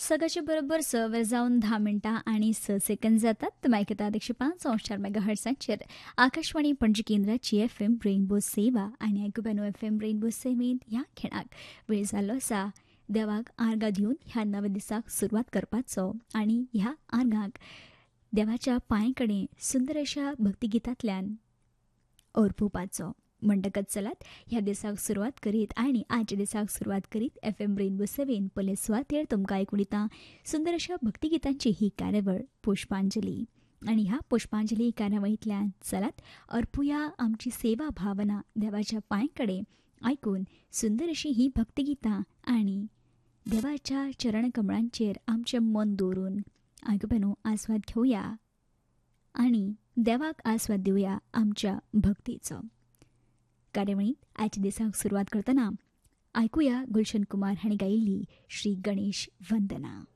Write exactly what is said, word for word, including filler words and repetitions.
सकाळच्या बरोबर स वर जाऊन दहा मिनटां आणि स सेकंद जातात. मायकता एकशे पाच अंशार मेगा हर्सांचेर आकाशवाणी पणजी केंद्राची एफ एम रेनबो सेवा आनी आयकुबानो एफ एम रेनबो सेवेंत ह्या खेळाक वेळ जाल्लो आसा देवाक आर्गां दिवन ह्या नव्या दिसाक सुरवात करपाचो आनी ह्या आर्गांक देवाच्या पांय कडेन सुंदर अशा भक्तिगितांतल्यान ओरपुवपाचो. म्हणटकच चलात ह्या दिसाक सुरवात करीत आनी आजच्या दिसाक सुरवात करीत एफ एम रेनबो सेवेन पयले सुवातेर तुमकां आयकून येता सुंदर अशा भक्तिगितांची ही कार्यावळ पुष्पांजली. आनी ह्या पुष्पांजली कार्यावळींतल्यान चलात अर्पुया आमची सेवा भावना देवाच्या पांय कडेन आयकून सुंदर अशी ही भक्तिगितां आनी देवाच्या चरण कमळांचेर आमचें मन दवरून आयकुबानो आस्वाद घेवया आनी देवाक आस्वाद दिवया आमच्या भक्तीचो. कार्यावळींत आयच्या दिसाक सुरवात करतना आयकुया गुलशन कुमार हांणी गायिल्ली श्री गणेश वंदना.